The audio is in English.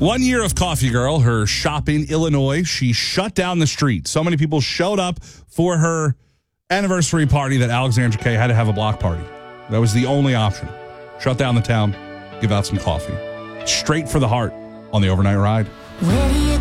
1 year of Coffee Girl, her shop in Illinois. She shut down the street. So many people showed up for her anniversary party that Alexandra Kay had to have a block party. That was the only option. Shut down the town, give out some coffee. Straight for the heart on the overnight ride. Where do you